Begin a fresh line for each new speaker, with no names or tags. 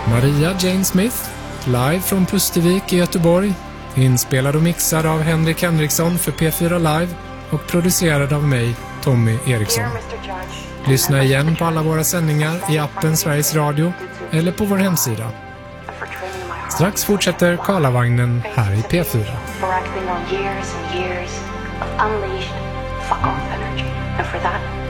Maria Jane Smith, live från Pustervik i Göteborg, inspelad och mixad av Henrik Henriksson för P4 Live och producerad av mig, Tommy Eriksson. Lyssna igen på alla våra sändningar i appen Sveriges Radio eller på vår hemsida. Strax fortsätter Karlavagnen här i P4.
For acting on years and years of unleashed fuck-off energy. And for that,